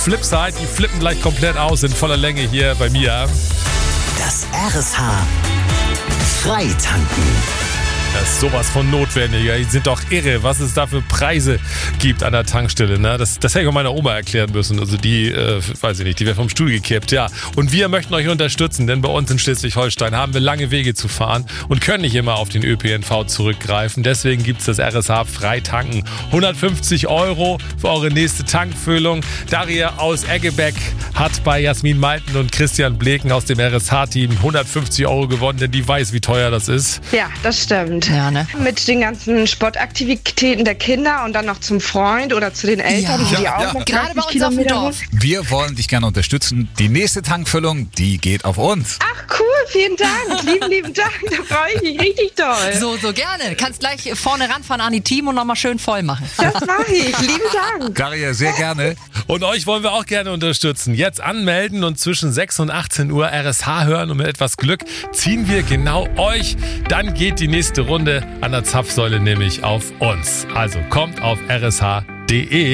Flipside, die flippen gleich komplett aus in voller Länge hier bei mir. Das RSH Freitanken. Das ist sowas von notwendiger. Die sind doch irre, was es da für Preise gibt an der Tankstelle. Ne? Das hätte ich auch meiner Oma erklären müssen. Also die, weiß ich nicht, die wäre vom Stuhl gekippt. Ja. Und wir möchten euch unterstützen, denn bei uns in Schleswig-Holstein haben wir lange Wege zu fahren und können nicht immer auf den ÖPNV zurückgreifen. Deswegen gibt es das RSH Freitanken. 150 € für eure nächste Tankfüllung. Daria aus Eggebeck hat bei Jasmin Malten und Christian Bleken aus dem RSH-Team 150 € gewonnen, denn die weiß, wie teuer das ist. Ja, das stimmt. Ja, ne? Mit den ganzen Sportaktivitäten der Kinder und dann noch zum Freund oder zu den Eltern, die auch noch gerade bei 30 uns auf dem Kilometer Dorf. sind. Wir wollen dich gerne unterstützen. Die nächste Tankfüllung, die geht auf uns. Ach cool, vielen Dank. Lieben Dank, da freue ich mich richtig toll. So gerne. Kannst gleich vorne ranfahren an die Team und nochmal schön voll machen. Das mache ich. Lieben Dank. Daria, sehr gerne. Und euch wollen wir auch gerne unterstützen. Jetzt anmelden und zwischen 6 und 18 Uhr RSH hören und mit etwas Glück ziehen wir genau euch. Dann geht die nächste Runde an der Zapfsäule nämlich auf uns. Also kommt auf rsh.de.